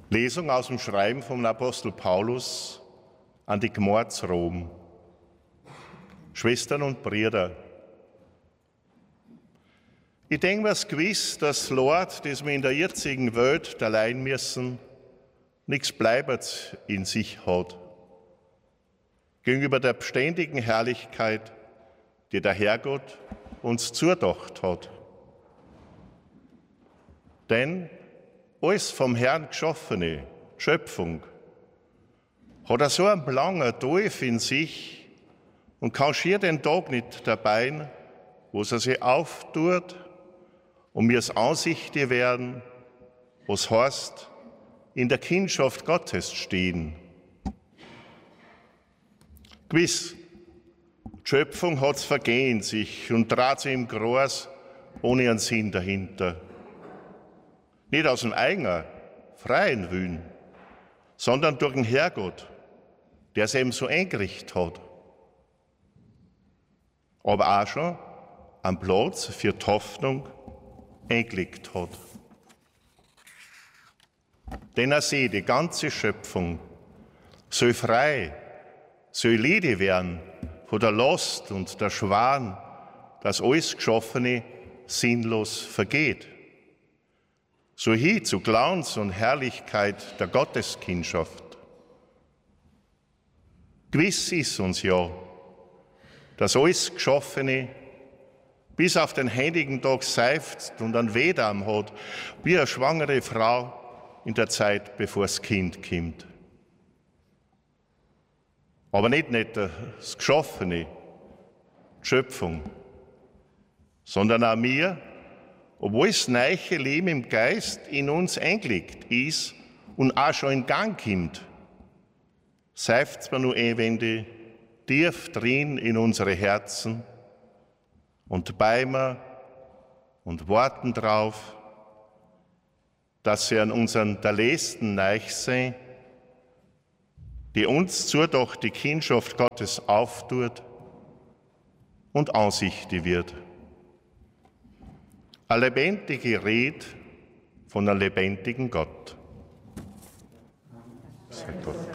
Lesung aus dem Schreiben vom Apostel Paulus an die Gemeinde zu Rom. Schwestern und Brüder, ich denke mir's gewiss, dass Lord, das wir in der jetzigen Welt allein müssen, nichts bleibet in sich hat. Gegenüber der beständigen Herrlichkeit, die der Herrgott uns zudacht hat. Denn alles vom Herrn geschaffene, Schöpfung, hat so einen langen Dorf in sich und kann schier den Tag nicht dabei, wo er sich auftut, um mir's Ansichte werden, was heißt, in der Kindschaft Gottes stehen. Gewiss, die Schöpfung hat's vergehen sich und dreht sich im Kreis ohne einen Sinn dahinter. Nicht aus dem eigenen, freien Willen, sondern durch den Herrgott, der es eben so eingerichtet hat. Aber auch schon einen Platz für die Hoffnung eingelegt hat. Denn er sieht, die ganze Schöpfung soll frei, soll Lede werden von der Last und der Schwan, dass alles Geschaffene sinnlos vergeht. So hin zu Glanz und Herrlichkeit der Gotteskindschaft. Gewiss ist uns ja, dass alles Geschaffene bis auf den heiligen Tag seufzt und einen Wehdarm hat, wie eine schwangere Frau in der Zeit, bevor das Kind kommt. Aber nicht das Geschaffene, die Schöpfung, sondern auch wir, obwohl das neue Leben im Geist in uns eingelegt ist und auch schon in Gang kommt, seufzt man nur ewende tief drin in unsere Herzen und beimen und warten drauf, dass sie an unseren Erlösten neich sein, die uns zudach die Kindschaft Gottes auftut und ansichtig wird. Eine lebendige Rede von einem lebendigen Gott. Sei Gott.